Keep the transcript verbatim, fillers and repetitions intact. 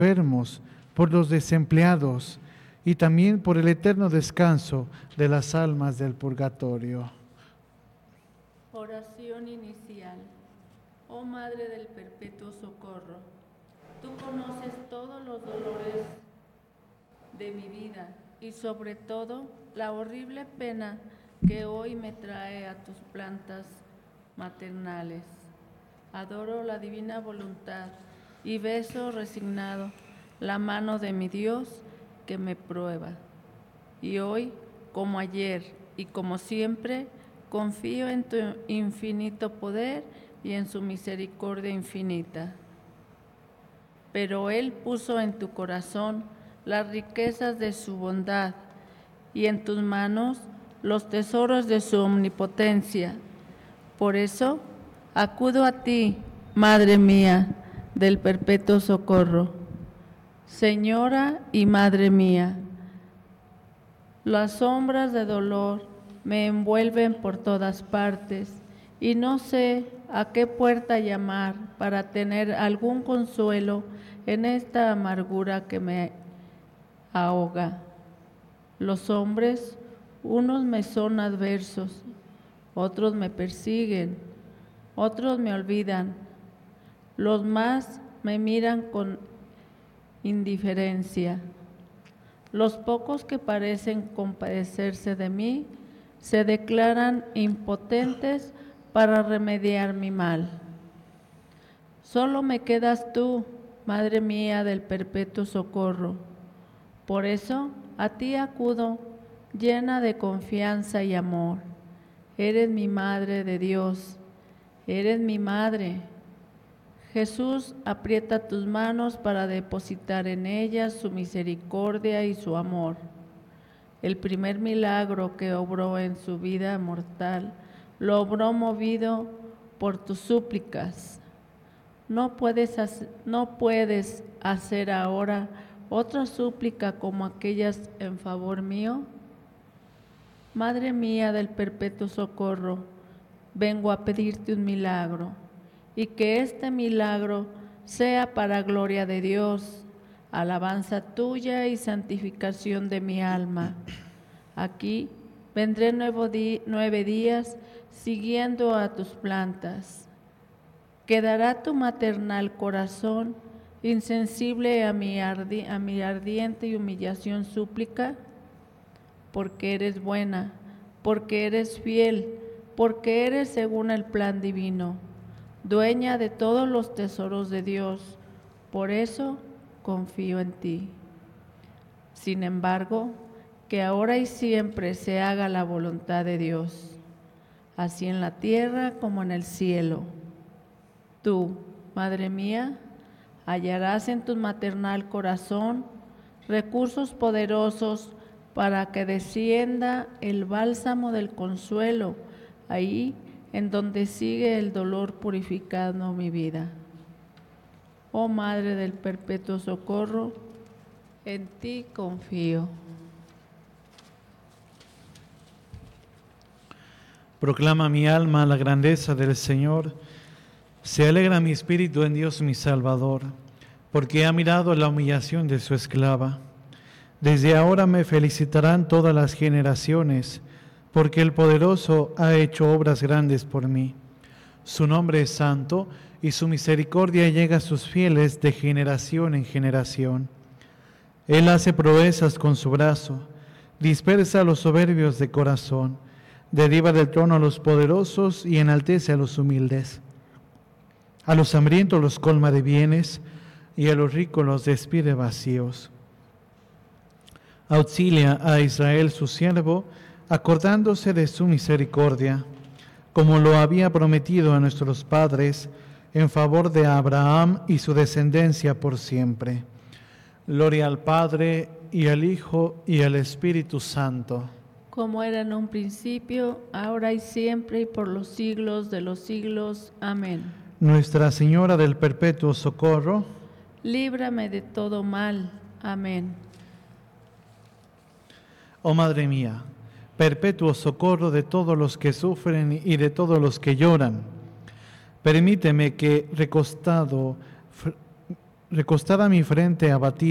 enfermos, por los desempleados y también por el eterno descanso de las almas del purgatorio. Oración inicial. Oh Madre del Perpetuo Socorro, tú conoces todos los dolores de mi vida y sobre todo la horrible pena que hoy me trae a tus plantas maternales. Adoro la divina voluntad y beso resignado la mano de mi Dios que me prueba. Y hoy, como ayer y como siempre, confío en tu infinito poder y en su misericordia infinita. Pero Él puso en tu corazón las riquezas de su bondad y en tus manos los tesoros de su omnipotencia. Por eso, acudo a ti, Madre mía, del Perpetuo Socorro. Señora y Madre mía, las sombras de dolor me envuelven por todas partes y no sé a qué puerta llamar para tener algún consuelo en esta amargura que me ahoga. Los hombres, unos me son adversos, otros me persiguen, otros me olvidan, los más me miran con indiferencia. Los pocos que parecen compadecerse de mí se declaran impotentes para remediar mi mal. Solo me quedas tú, Madre mía del Perpetuo Socorro. Por eso a ti acudo llena de confianza y amor. Eres mi Madre de Dios, eres mi Madre. Jesús, aprieta tus manos para depositar en ellas su misericordia y su amor. El primer milagro que obró en su vida mortal, lo obró movido por tus súplicas. No puedes hacer, no puedes hacer ahora otra súplica como aquellas en favor mío. Madre mía del Perpetuo Socorro, vengo a pedirte un milagro, y que este milagro sea para gloria de Dios, alabanza tuya y santificación de mi alma. Aquí vendré nuevo di- nueve días siguiendo a tus plantas. ¿Quedará tu maternal corazón insensible a mi, ardi- a mi ardiente y humillación súplica? Porque eres buena, porque eres fiel, porque eres según el plan divino, dueña de todos los tesoros de Dios, por eso confío en ti. Sin embargo, que ahora y siempre se haga la voluntad de Dios, así en la tierra como en el cielo. Tú, Madre mía, hallarás en tu maternal corazón recursos poderosos para que descienda el bálsamo del consuelo, ahí en donde sigue el dolor purificando mi vida. Oh Madre del Perpetuo Socorro, en ti confío. Proclama mi alma la grandeza del Señor. Se alegra mi espíritu en Dios mi Salvador, porque ha mirado la humillación de su esclava. Desde ahora me felicitarán todas las generaciones, porque el Poderoso ha hecho obras grandes por mí. Su nombre es santo, y su misericordia llega a sus fieles de generación en generación. Él hace proezas con su brazo, dispersa a los soberbios de corazón, derriba del trono a los poderosos y enaltece a los humildes. A los hambrientos los colma de bienes, y a los ricos los despide vacíos. Auxilia a Israel su siervo, acordándose de su misericordia, como lo había prometido a nuestros padres, en favor de Abraham y su descendencia por siempre. Gloria al Padre, y al Hijo, y al Espíritu Santo. Como era en un principio, ahora y siempre, y por los siglos de los siglos. Amén. Nuestra Señora del Perpetuo Socorro, Líbrame de todo mal. Amén. oh Madre mía, perpetuo socorro de todos los que sufren y de todos los que lloran, permíteme que, recostado recostada mi frente, abatida,